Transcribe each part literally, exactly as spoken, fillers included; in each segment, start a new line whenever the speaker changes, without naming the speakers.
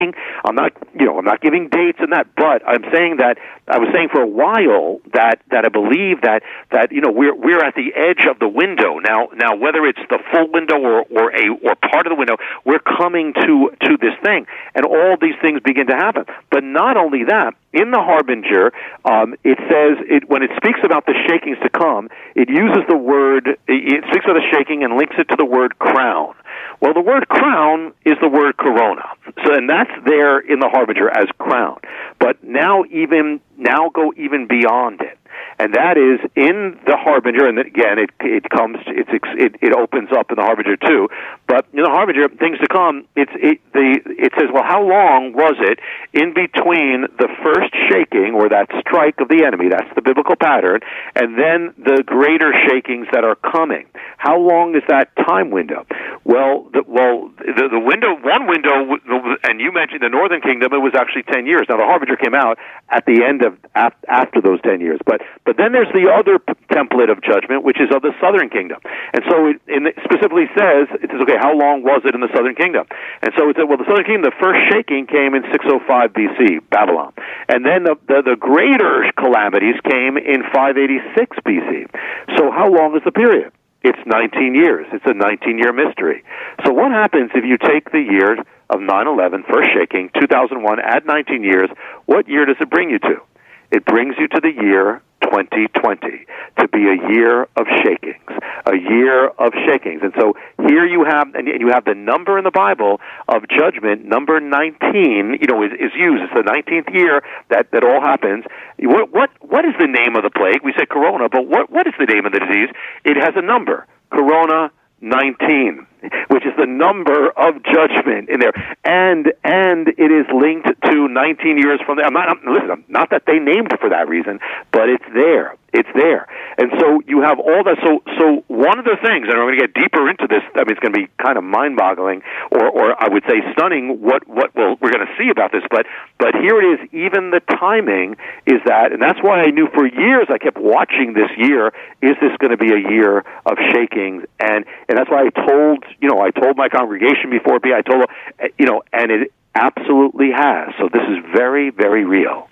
I'm not, you know, I'm not giving dates and that, but I'm saying that I was saying for a while that that I believe that that you know we're we're at the edge of the window now. Now, whether it's the full window or or a or part of the window, we're coming to to this thing, and all these things begin to happen. But not only that, in the Harbinger, um, it says it when it speaks about the shakings to come, it uses the word, it speaks of the shaking and links it to the word crown. Well, the word crown is the word corona. So, and that's there in the Harbinger as crown. But now even, now go even beyond it. And that is in the Harbinger, and again, it it comes, it's it, it opens up in the Harbinger too. But in the Harbinger, things to come. It's it the it says, well, how long was it in between the first shaking or that strike of the enemy? That's the biblical pattern, and then the greater shakings that are coming. How long is that time window? Well, the, well, the, the window, one window, and you mentioned the Northern Kingdom. It was actually ten years. Now the Harbinger came out at the end of after those ten years, but. But then there's the other p- template of judgment, which is of the Southern Kingdom. And so it, in the, specifically says, it says, okay, how long was it in the Southern Kingdom? And so it said, well, the Southern Kingdom, the first shaking came in six oh five B C, Babylon. And then the, the, the greater calamities came in five eighty-six B C. So how long is the period? It's nineteen years. It's a nineteen-year mystery. So what happens if you take the year of nine eleven, first shaking, two thousand one, add nineteen years, what year does it bring you to? It brings you to the year twenty twenty, to be a year of shakings, a year of shakings. And so here you have, and you have the number in the Bible of judgment, number nineteen, you know, is, is used. It's the nineteenth year that, that all happens. What, what, what is the name of the plague? We say corona, but what, what is the name of the disease? It has a number, corona nineteen, which is the number of judgment in there, and and it is linked to nineteen years from there. I'm not I'm, listen, not that they named it for that reason, but it's there. It's there, and so you have all that. So so one of the things, and we're going to get deeper into this. I mean, it's going to be kind of mind-boggling, or or I would say stunning. What what well, we're going to see about this, but but here it is. Even the timing is that, and that's why I knew for years. I kept watching this year. Is this going to be a year of shakings? And and that's why I told you know I told my congregation before it be. I told you know, and it absolutely has. So this is very very real.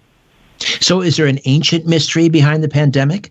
So is there an ancient mystery behind the pandemic?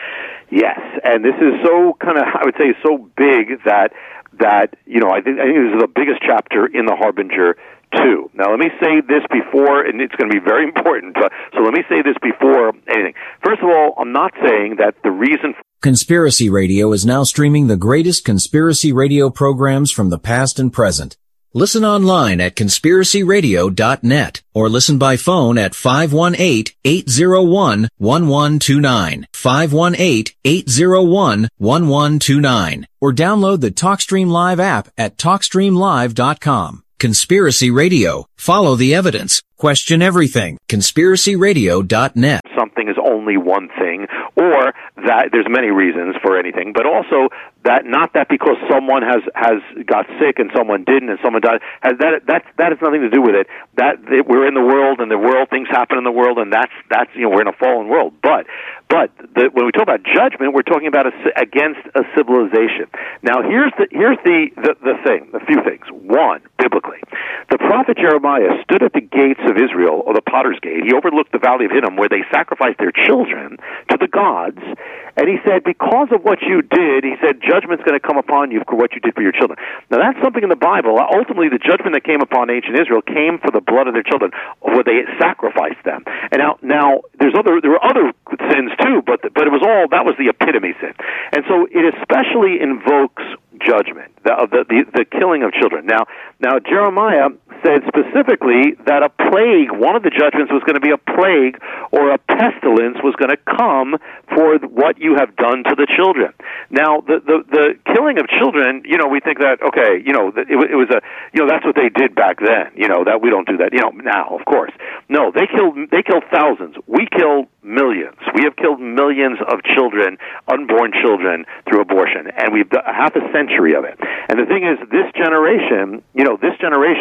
Yes, and this is so kind of, I would say, so big that, that you know, I think, I think this is the biggest chapter in the Harbinger, too. Now, let me say this before, and it's going to be very important, but, so let me say this before anything. First of all, I'm not saying that the reason...
Conspiracy Radio is now streaming the greatest conspiracy radio programs from the past and present. Listen online at conspiracy radio dot net or listen by phone at five one eight, eight zero one, one one two nine, five one eight, eight zero one, one one two nine, or download the TalkStream Live app at talk stream live dot com. Conspiracy Radio. Follow the evidence. Question everything. conspiracy radio dot net.
Something is only one thing, or that there's many reasons for anything, but also that not that because someone has has got sick and someone didn't and someone died, has that that that has nothing to do with it. That, that we're in the world and the world things happen in the world, and that's that's you know we're in a fallen world. But but the, when we talk about judgment, we're talking about a, against a civilization. Now here's the here's the, the the thing, a few things. One, biblically, the prophet Jeremiah stood at the gates of Israel, or the Potter's Gate. He overlooked the Valley of Hinnom, where they sacrificed their children to the gods, and he said, because of what you did, he said, judgment's going to come upon you for what you did for your children. Now, that's something in the Bible. Ultimately, the judgment that came upon ancient Israel came for the blood of their children, where they sacrificed them. And now, now there's other there were other sins too, but but it was all that was the epitome sin. And so it especially invokes judgment, the, the the the killing of children. Now, now Jeremiah said specifically that a plague, one of the judgments was going to be a plague or a pestilence was going to come for what you have done to the children. Now, the the, the killing of children, you know, we think that, okay, you know, it, it was a, you know, that's what they did back then, you know, that we don't do that, you know, now, of course. No, they killed, they killed thousands. We kill millions. We have killed millions of children, unborn children, through abortion, and we've done half a century of it. And the thing is, this generation, you know, this generation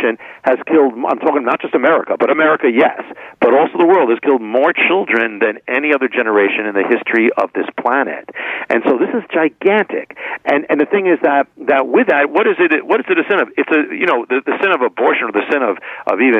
has killed, I'm talking not just America, but America, yes, but also the world, has killed more children than any other generation in the history of this planet. And so this is gigantic. And and the thing is that, that with that, what is it, what is it a sin of? It's a, you know, the, the sin of abortion or the sin of, of even